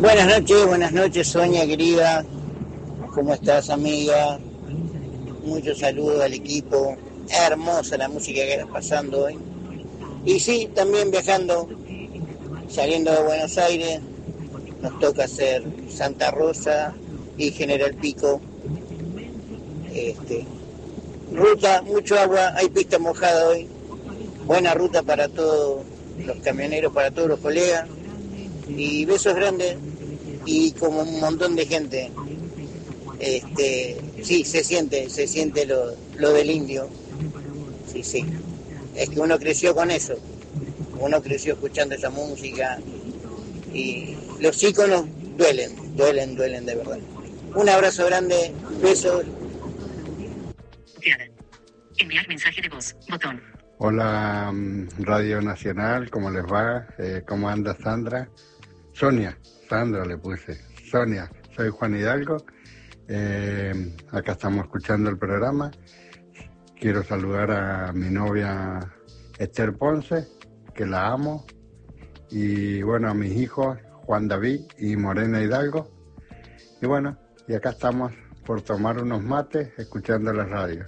Buenas noches, Sonia querida. ¿Cómo estás, amiga? Muchos saludos al equipo. Hermosa la música que está pasando hoy. Y sí, también viajando, saliendo de Buenos Aires, nos toca hacer Santa Rosa y General Pico. Ruta, mucho agua, hay pista mojada hoy. Buena ruta para todos los camioneros, para todos los colegas. Y besos grandes y como un montón de gente. Sí, se siente lo del indio. Sí. Es que uno creció con eso. Uno creció escuchando esa música. Y los íconos duelen de verdad. Un abrazo grande, besos. Enviar mensaje de voz, botón. Hola, Radio Nacional, ¿cómo les va? ¿Cómo anda Sandra? Sandra le puse. Sonia, soy Juan Hidalgo. Acá estamos escuchando el programa. Quiero saludar a mi novia Esther Ponce, que la amo. Y bueno, a mis hijos Juan David y Morena Hidalgo. Y bueno, y acá estamos por tomar unos mates escuchando la radio.